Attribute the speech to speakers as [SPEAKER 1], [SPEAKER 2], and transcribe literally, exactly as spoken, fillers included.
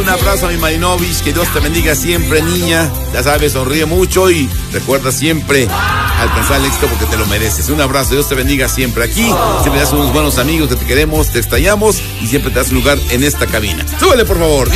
[SPEAKER 1] Un abrazo a mi Marinovich, que Dios te bendiga siempre, niña. Ya sabes, sonríe mucho y recuerda siempre alcanzar el éxito porque te lo mereces. Un abrazo, Dios te bendiga siempre aquí. Siempre das unos buenos amigos que te queremos, te extrañamos y siempre te das un lugar en esta cabina. Súbele, por favor.